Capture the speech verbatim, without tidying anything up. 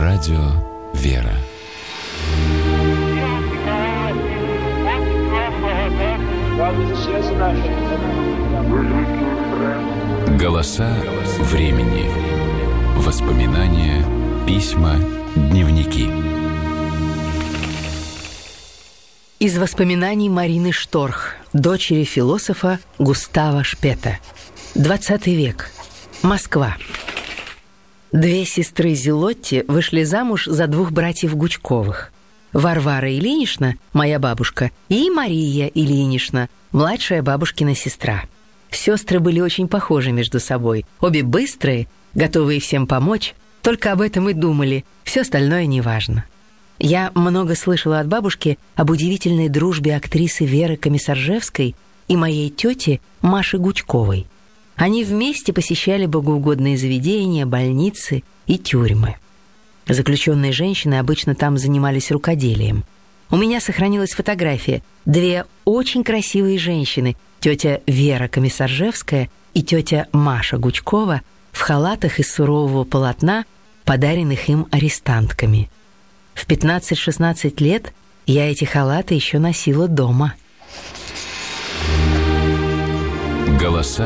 Радио «Вера». Голоса времени. Воспоминания, письма, дневники. Из воспоминаний Марины Шторх, дочери философа Густава Шпета. двадцатый век. Москва. Две сестры Зелотти вышли замуж за двух братьев Гучковых. Варвара Ильинична, моя бабушка, и Мария Ильинична, младшая бабушкина сестра. Сестры были очень похожи между собой. Обе быстрые, готовые всем помочь, только об этом и думали, все остальное неважно. Я много слышала от бабушки об удивительной дружбе актрисы Веры Комиссаржевской и моей тети Маши Гучковой. Они вместе посещали богоугодные заведения, больницы и тюрьмы. Заключенные женщины обычно там занимались рукоделием. У меня сохранилась фотография. Две очень красивые женщины, тетя Вера Комиссаржевская и тетя Маша Гучкова, в халатах из сурового полотна, подаренных им арестантками. В пятнадцать-шестнадцать лет я эти халаты еще носила дома. Голоса